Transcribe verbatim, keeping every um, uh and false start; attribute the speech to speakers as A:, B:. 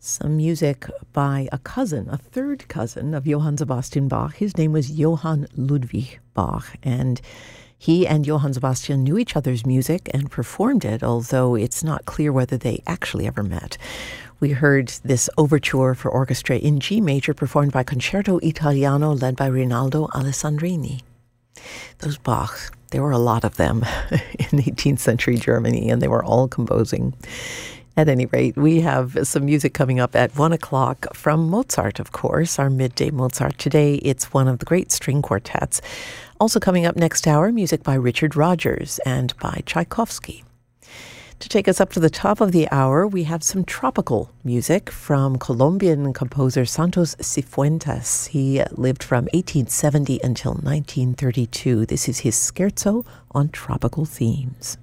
A: Some music by a cousin, a third cousin of Johann Sebastian Bach. His name was Johann Ludwig Bach, and he and Johann Sebastian knew each other's music and performed it, although it's not clear whether they actually ever met. We heard this overture for orchestra in G major performed by Concerto Italiano led by Rinaldo Alessandrini. Those Bachs, there were a lot of them in eighteenth century Germany, and they were all composing. At any rate, we have some music coming up at one o'clock from Mozart, of course, our midday Mozart. Today, it's one of the great string quartets. Also coming up next hour, music by Richard Rodgers and by Tchaikovsky. To take us up to the top of the hour, we have some tropical music from Colombian composer Santos Cifuentes. He lived from eighteen seventy until nineteen thirty-two. This is his scherzo on tropical themes.